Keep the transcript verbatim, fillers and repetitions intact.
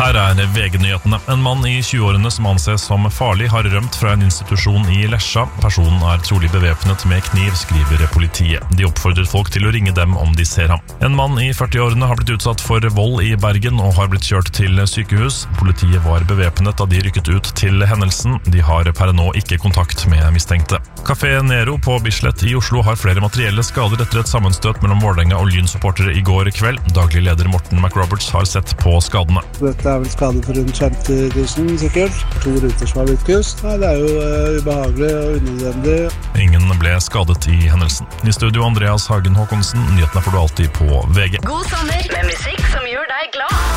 Her er V G-nyhetene. En mann i tjue-årene som anses som farlig har rømt fra en institusjon i Lesja. Personen er trolig bevæpnet med kniv, skriver politiet. De oppfordrer folk til å ringe dem om de ser ham. En mann i førti-årene har blitt utsatt for vold i Bergen og har blitt kjørt til sykehus. Politiet var bevæpnet da de rykket ut til hendelsen. De har per nå ikke kontakt med mistenkte. Café Nero på Bislett i Oslo har flere materielle skader etter et sammenstøt mellom Vålerenga og Lyn-supportere i går kveld. Daglig leder Morten McRoberts har sett på skadene. Dette er vel skade for rundt femti tusen, sikkert. To ruter som har blitt kust. Nei, det er jo uh, ubehagelig og unødvendig. Ingen ble skadet i hendelsen. I studio Andreas Hagen Håkonsen. Nyhetene får du alltid på V G. God sommer med musikk som gjør deg glad.